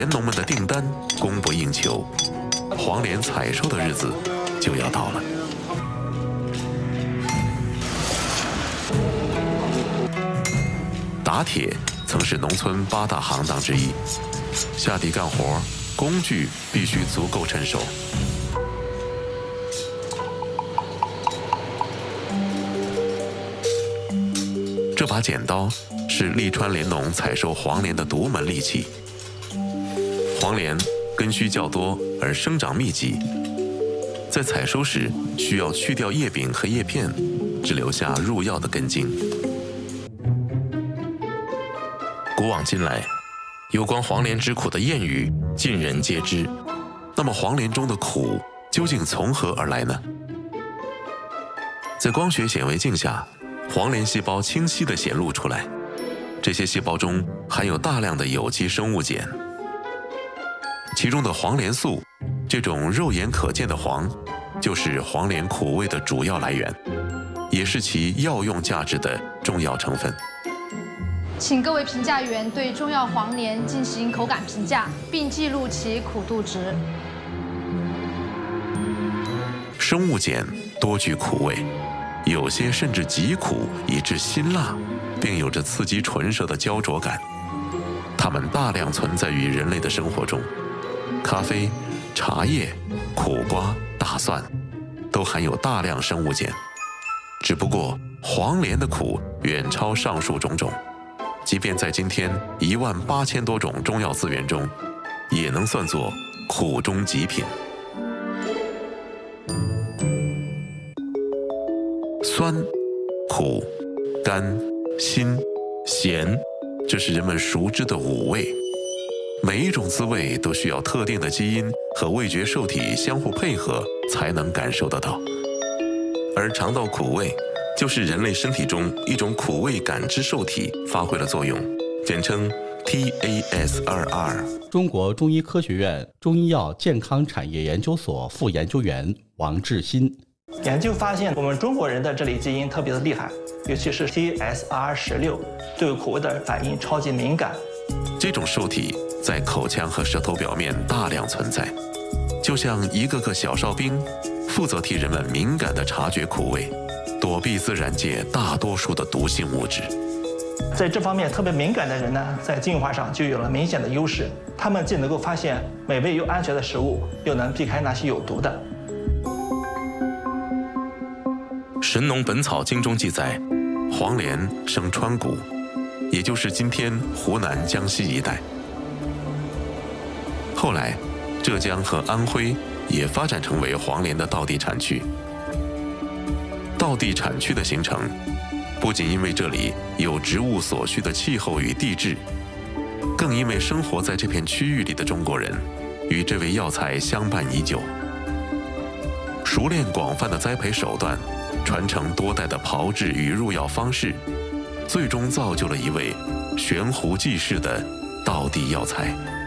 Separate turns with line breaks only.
莲农们的订单供不应求，黄连采收的日子就要到了。打铁曾是农村8大行当之一，下地干活，工具必须足够成熟。这把剪刀是利川连农采收黄连的独门利器。黄连根须较多而生长密集，在采收时需要去掉叶柄和叶片，只留下入药的根茎。古往今来，有关黄连之苦的谚语尽人皆知。那么黄连中的苦究竟从何而来呢？在光学显微镜下，黄连细胞清晰地显露出来，这些细胞中含有大量的有机生物碱。其中的黄连素，这种肉眼可见的黄，就是黄连苦味的主要来源，也是其药用价值的重要成分。
请各位评价员对中药黄连进行口感评价，并记录其苦度值。
生物碱多具苦味，有些甚至极苦以致辛辣，并有着刺激唇舌的焦灼感。它们大量存在于人类的生活中。咖啡、茶叶、苦瓜、大蒜都含有大量生物碱，只不过黄连的苦远超上述种种，即便在今天18000多种中药资源中，也能算作苦中极品。酸、苦、甘、辛、咸，这是人们熟知的5味。每一种滋味都需要特定的基因和味觉受体相互配合才能感受得到，而肠道苦味就是人类身体中一种苦味感知受体发挥了作用，简称 TAS2R。
中国中医科学院中医药健康产业研究所副研究员王志新。
研究发现，我们中国人的这类基因特别的厉害，尤其是 TSR16，对苦味的反应超级敏感。
这种受体在口腔和舌头表面大量存在，就像一个个小哨兵，负责替人们敏感地察觉苦味，躲避自然界大多数的毒性物质。
在这方面特别敏感的人呢，在进化上就有了明显的优势，他们既能够发现美味又安全的食物，又能避开那些有毒的。
《神农本草经》中记载，黄连生川谷，也就是今天湖南、江西一带。后来，浙江和安徽也发展成为黄连的道地产区。道地产区的形成，不仅因为这里有植物所需的气候与地质，更因为生活在这片区域里的中国人与这味药材相伴已久，熟练广泛的栽培手段，传承多代的炮制与入药方式，最终造就了一味悬壶济世的道地药材。